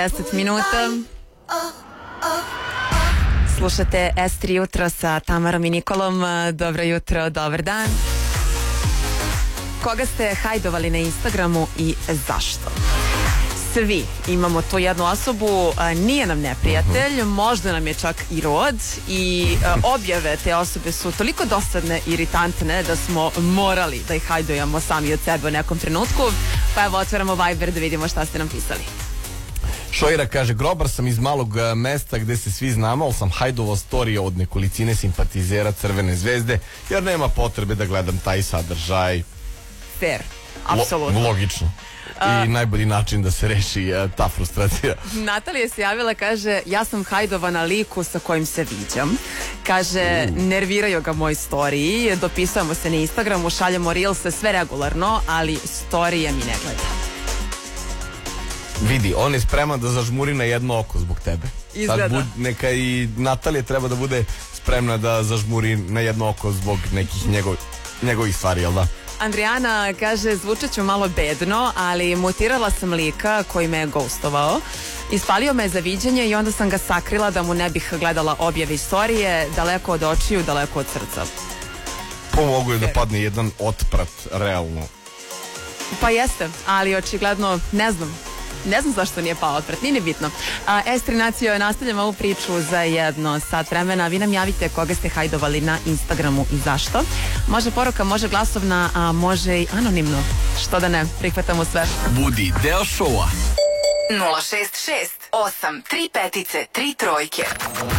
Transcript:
10 minuta. Slušate S3 jutro sa Tamarom i Nikolom. Dobro jutro, dobar dan. Koga ste hajdovali na Instagramu i zašto? Svi imamo tu jednu osobu, nije nam neprijatelj, možda nam je čak i rod i objave te osobe su toliko dosadne i iritantne da smo morali da ih hajdujemo sami od sebe u nekom trenutku. Pa evo, otvaramo Viber da vidimo šta ste nam pisali. Šojra kaže, grobar sam iz malog mesta gde se svi znamo, ali sam hajdovao storije od nekolicine simpatizera Crvene zvezde, jer nema potrebe da gledam taj sadržaj. Fair, apsolutno. Logično. I najbolji način da se reši ta frustracija. Natalija se javila, kaže, ja sam hajdovana liku sa kojim se viđam. Kaže, nerviraju ga moji storiji, dopisujemo se na Instagramu, šaljemo reelse, sve regularno, ali storije mi ne gleda. Vidi, on je spreman da zažmuri na jedno oko zbog tebe. Izgleda. Neka i Natalija treba da bude spremna da zažmuri na jedno oko zbog nekih njegovih stvari, jel da? Andrijana kaže, zvučat ću malo bedno, ali mutirala sam lika koji me je ghostovao. Ispalio me za viđenje i onda sam ga sakrila da mu ne bih gledala objave istorije, daleko od očiju, daleko od srca. Pomogu je da padne jedan otprat, realno. Pa jeste, ali očigledno ne znam zašto nije pao otprat, nije bitno. S3 Nacijo, nastavljamo ovu priču za jedno sat vremena. Vi nam javite koga ste hajdovali na Instagramu i zašto. Može poruka, može glasovna, a može i anonimno. Što da ne, prihvatamo sve. Budi deo šova. 066 8 3 petice 3 trojke.